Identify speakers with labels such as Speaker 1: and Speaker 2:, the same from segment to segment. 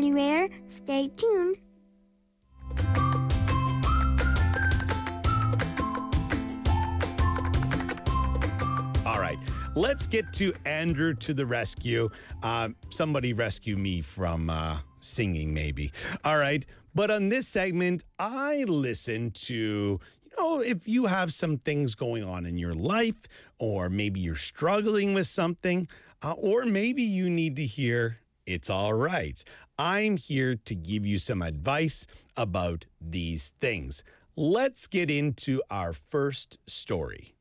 Speaker 1: anywhere. Stay tuned.
Speaker 2: All right, let's get to Andrew to the rescue. Somebody rescue me from singing, maybe. All right, but on this segment, I listen to, if you have some things going on in your life, or maybe you're struggling with something, or maybe you need to hear it's all right. I'm here to give you some advice about these things. Let's get into our first story.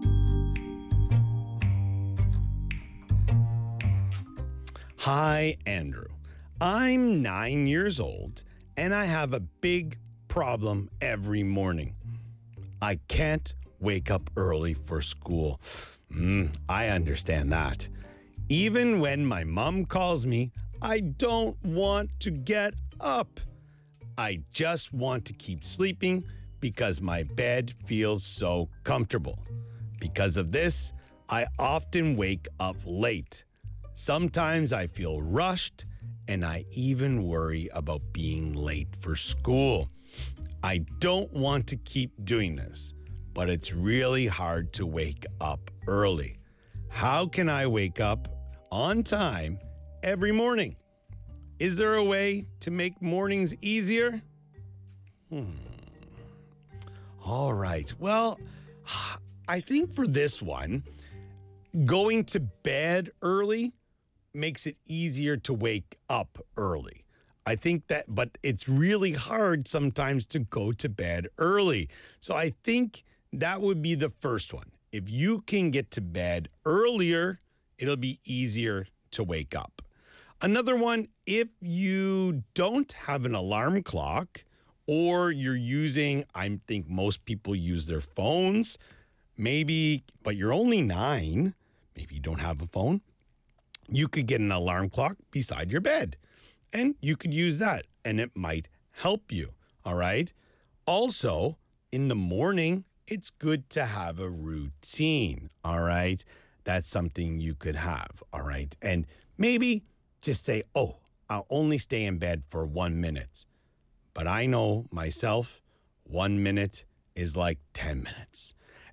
Speaker 2: Hi, Andrew. I'm 9 years old, and I have a big problem every morning. I can't wake up early for school. I understand that. Even when my mom calls me, I don't want to get up. I just want to keep sleeping because my bed feels so comfortable. Because of this, I often wake up late. Sometimes I feel rushed, and I even worry about being late for school. I don't want to keep doing this, but it's really hard to wake up early. How can I wake up on time every morning? Is there a way to make mornings easier? All right. Well, I think for this one, going to bed early makes it easier to wake up early. I think that, but it's really hard sometimes to go to bed early. So I think that would be the first one. If you can get to bed earlier, it'll be easier to wake up. Another one, if you don't have an alarm clock, or you're using, I think most people use their phones, maybe, but you're only 9, maybe you don't have a phone, you could get an alarm clock beside your bed, and you could use that, and it might help you, all right? Also, in the morning, it's good to have a routine, all right? That's something you could have, all right? And maybe just say, I'll only stay in bed for 1 minute. But I know myself, 1 minute is like 10 minutes.